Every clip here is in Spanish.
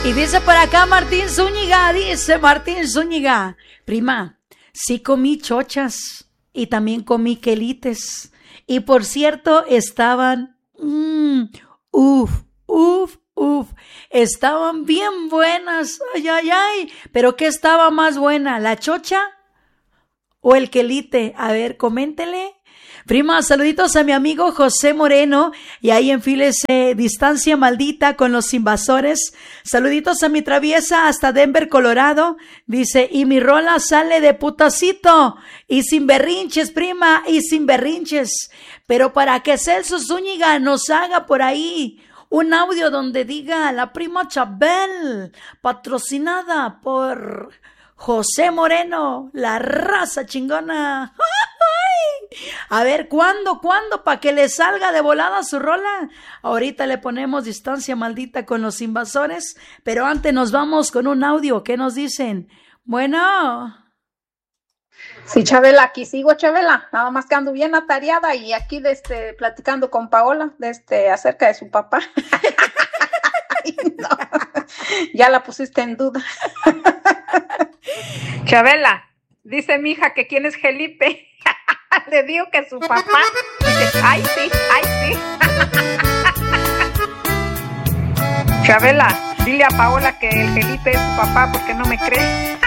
Y dice por acá Martín Zúñiga, dice Martín Zúñiga, prima, sí comí chochas y también comí quelites. Y por cierto, estaban, estaban bien buenas, ay, ay, ay. Pero ¿qué estaba más buena, la chocha o el quelite? A ver, coméntele. Prima, saluditos a mi amigo José Moreno y ahí enfílese Distancia Maldita con los Invasores. Saluditos a mi traviesa hasta Denver, Colorado. Dice, y mi rola sale de putacito y sin berrinches, prima, y sin berrinches. Pero para que Celso Zúñiga nos haga por ahí un audio donde diga la prima Chabel, patrocinada por José Moreno, la raza chingona. A ver, ¿cuándo? Para que le salga de volada su rola. Ahorita le ponemos Distancia Maldita con los Invasores, pero antes nos vamos con un audio. ¿Qué nos dicen? Bueno. Sí, Chabela, aquí sigo, Chabela. Nada más que ando bien atareada y aquí platicando con Paola acerca de su papá. No, ya la pusiste en duda. Chabela, dice mi hija que quién es Felipe. Le digo que su papá. Dice, ay sí. Chabela, dile a Paola que el Felipe es su papá porque no me cree.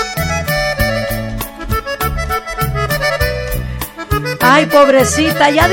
Ay, pobrecita, ya